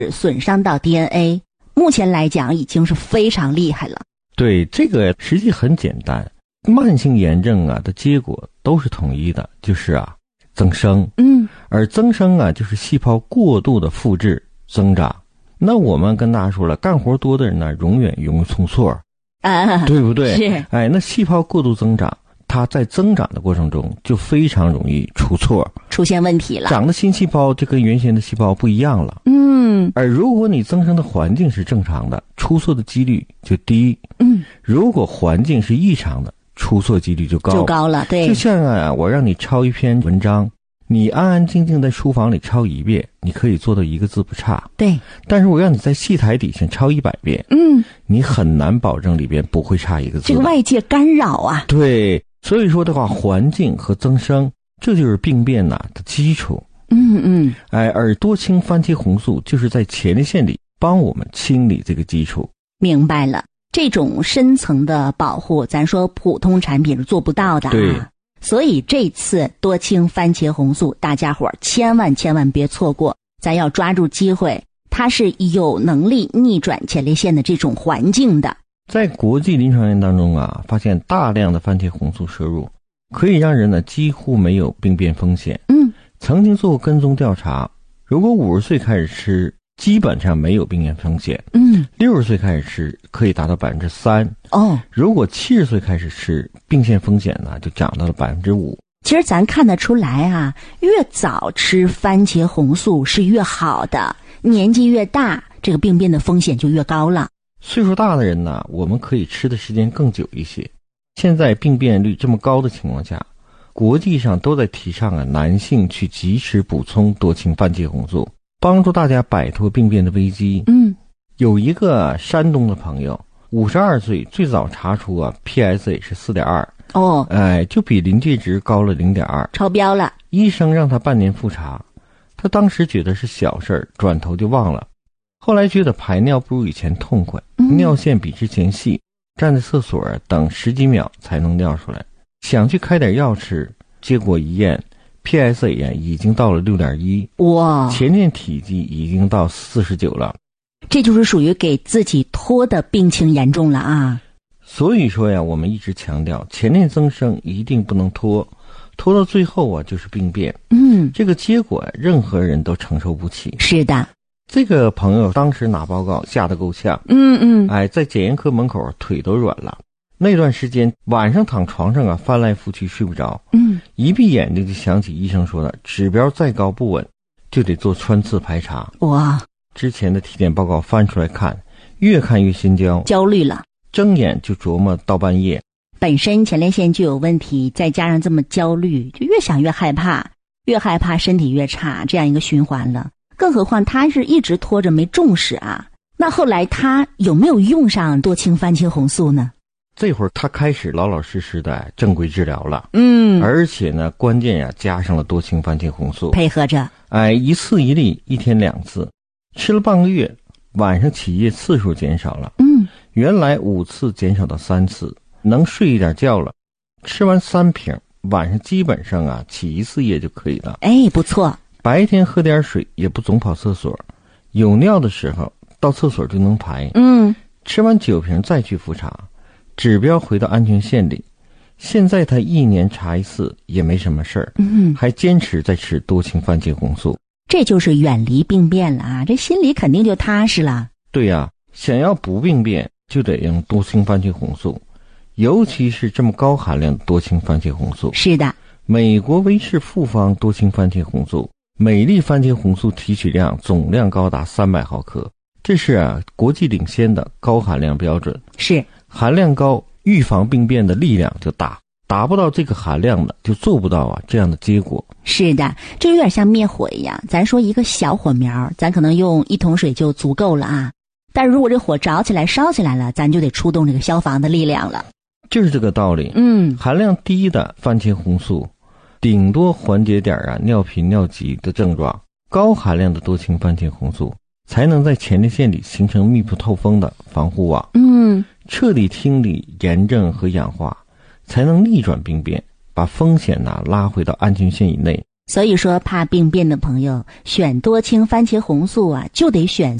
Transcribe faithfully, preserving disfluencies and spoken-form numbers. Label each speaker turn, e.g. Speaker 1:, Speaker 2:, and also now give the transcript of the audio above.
Speaker 1: 损伤到 D N A， 目前来讲已经是非常厉害了。
Speaker 2: 对，这个实际很简单，慢性炎症啊的结果都是统一的，就是啊增生。
Speaker 1: 嗯，
Speaker 2: 而增生啊就是细胞过度的复制增长。那我们跟大家说了，干活多的人呢永远容易出错
Speaker 1: 啊，
Speaker 2: 对不对？
Speaker 1: 是。
Speaker 2: 哎，那细胞过度增长，它在增长的过程中就非常容易出错，
Speaker 1: 出现问题了。
Speaker 2: 长的新细胞就跟原先的细胞不一样了。
Speaker 1: 嗯，
Speaker 2: 而如果你增生的环境是正常的，出错的几率就低。
Speaker 1: 嗯，
Speaker 2: 如果环境是异常的，出错几率就高。
Speaker 1: 就高了，对。
Speaker 2: 就像啊，我让你抄一篇文章，你安安静静在书房里抄一遍，你可以做到一个字不差。
Speaker 1: 对。
Speaker 2: 但是我让你在戏台底下抄一百遍，
Speaker 1: 嗯，
Speaker 2: 你很难保证里边不会差一个字。
Speaker 1: 这个外界干扰啊。
Speaker 2: 对，所以说的话，环境和增生，这就是病变呐、啊、的基础。
Speaker 1: 嗯嗯。
Speaker 2: 哎，而多氢番茄红素就是在前列腺里帮我们清理这个基础。
Speaker 1: 明白了，这种深层的保护，咱说普通产品是做不到的啊。
Speaker 2: 对。
Speaker 1: 所以这次多氢番茄红素，大家伙儿千万千万别错过，咱要抓住机会，它是有能力逆转前列腺的这种环境的。
Speaker 2: 在国际临床研当中啊，发现大量的番茄红素摄入可以让人呢几乎没有病变风险。
Speaker 1: 嗯，
Speaker 2: 曾经做过跟踪调查，如果五十岁开始吃，基本上没有病变风险。
Speaker 1: 嗯，
Speaker 2: 六十岁开始吃可以达到百分之三。
Speaker 1: 哦，
Speaker 2: 如果七十岁开始吃，病变风险呢就涨到了百分之五。
Speaker 1: 其实咱看得出来啊，越早吃番茄红素是越好的，年纪越大，这个病变的风险就越高了。
Speaker 2: 岁数大的人呢，我们可以吃的时间更久一些。现在病变率这么高的情况下，国际上都在提倡啊，男性去及时补充多氢番茄红素，帮助大家摆脱病变的危机。
Speaker 1: 嗯，
Speaker 2: 有一个山东的朋友，五十二岁，最早查出啊 P S A 是 四点二。
Speaker 1: 哦，
Speaker 2: 哎，就比临界值高了 零点二，
Speaker 1: 超标了。
Speaker 2: 医生让他半年复查，他当时觉得是小事儿，转头就忘了。后来觉得排尿不如以前痛快，
Speaker 1: 嗯、
Speaker 2: 尿线比之前细，站在厕所等十几秒才能尿出来，想去开点药吃，结果一验 P S A 呀已经到了 六点一，
Speaker 1: 哇，
Speaker 2: 前列体积已经到四十九了。
Speaker 1: 这就是属于给自己拖的病情严重了啊。
Speaker 2: 所以说呀，我们一直强调前列增生一定不能拖，拖到最后啊就是病变。
Speaker 1: 嗯，
Speaker 2: 这个结果任何人都承受不起。
Speaker 1: 是的。
Speaker 2: 这个朋友当时拿报告吓得够呛。
Speaker 1: 嗯嗯，
Speaker 2: 哎，在检验科门口腿都软了。那段时间晚上躺床上啊翻来覆去睡不着。
Speaker 1: 嗯，
Speaker 2: 一闭眼睛就想起医生说的，指标再高不稳，就得做穿刺排查。
Speaker 1: 哇，
Speaker 2: 之前的体检报告翻出来看，越看越心焦，
Speaker 1: 焦虑了。
Speaker 2: 睁眼就琢磨到半夜，
Speaker 1: 本身前列腺就有问题，再加上这么焦虑，就越想越害怕，越害怕身体越差，这样一个循环了。更何况他是一直拖着没重视啊。那后来他有没有用上多氢番茄红素呢？
Speaker 2: 这会儿他开始老老实实的正规治疗了。
Speaker 1: 嗯，
Speaker 2: 而且呢，关键呀加上了多氢番茄红素，
Speaker 1: 配合着。
Speaker 2: 哎，一次一粒，一天两次，吃了半个月，晚上起夜次数减少了。
Speaker 1: 嗯，
Speaker 2: 原来五次减少到三次，能睡一点觉了。吃完三瓶，晚上基本上啊起一次夜就可以了。
Speaker 1: 哎，不错。
Speaker 2: 白天喝点水，也不总跑厕所，有尿的时候到厕所就能排。
Speaker 1: 嗯，
Speaker 2: 吃完九瓶再去复查，指标回到安全线里。现在他一年查一次也没什么事儿。
Speaker 1: 嗯，
Speaker 2: 还坚持在吃多氢番茄红素。
Speaker 1: 这就是远离病变了啊，这心里肯定就踏实了。
Speaker 2: 对呀、啊，想要不病变就得用多氢番茄红素，尤其是这么高含量的多氢番茄红素。
Speaker 1: 是的，
Speaker 2: 美国威士复方多氢番茄红素，每粒番茄红素提取量总量高达三百毫克，这是啊国际领先的高含量标准。
Speaker 1: 是，
Speaker 2: 含量高，预防病变的力量就大，达不到这个含量的就做不到啊这样的结果。
Speaker 1: 是的，这有点像灭火一样，咱说一个小火苗，咱可能用一桶水就足够了啊，但如果这火着起来烧起来了，咱就得出动这个消防的力量了。
Speaker 2: 就是这个道理。
Speaker 1: 嗯，
Speaker 2: 含量低的番茄红素顶多缓解点啊尿频尿急的症状，高含量的多氢番茄红素才能在前列腺里形成密不透风的防护网。
Speaker 1: 嗯，
Speaker 2: 彻底清理炎症和氧化，才能逆转病变，把风险呢、啊、拉回到安全线以内。
Speaker 1: 所以说怕病变的朋友选多氢番茄红素啊，就得选